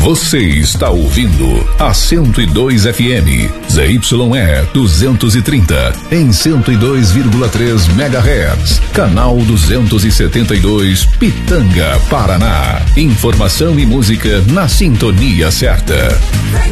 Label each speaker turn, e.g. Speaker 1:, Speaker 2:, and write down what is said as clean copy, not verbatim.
Speaker 1: Você está ouvindo a 102 FM, ZYE 230, em 102,3 MHz, canal 272, Pitanga, Paraná. Informação e música na sintonia certa.